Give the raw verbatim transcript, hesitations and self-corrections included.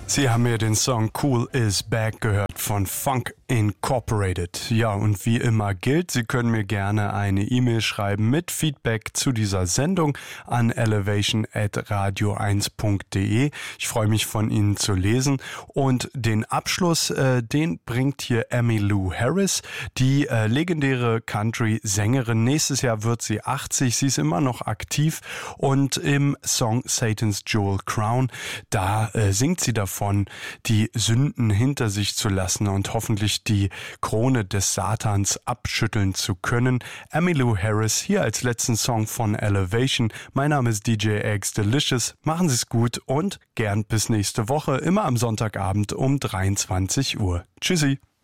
Sie haben mir den Song Cool is Back gehört von Funk Incorporated. Ja, und wie immer gilt, Sie können mir gerne eine E-Mail schreiben mit Feedback zu dieser Sendung an elevation at radio eins punkt de. Ich freue mich, von Ihnen zu lesen. Und den Abschluss, äh, den bringt hier Emmylou Harris, die äh, legendäre Country-Sängerin. Nächstes Jahr wird sie achtzig, sie ist immer noch aktiv. Und im Song Satan's Jewel Crown, da äh, singt sie davon, die Sünden hinter sich zu lassen und hoffentlich die Krone des Satans abschütteln zu können. Emmylou Harris hier als letzten Song von Elevation. Mein Name ist D J Eggs Delicious. Machen Sie es gut und gern bis nächste Woche, immer am Sonntagabend um dreiundzwanzig Uhr. Tschüssi.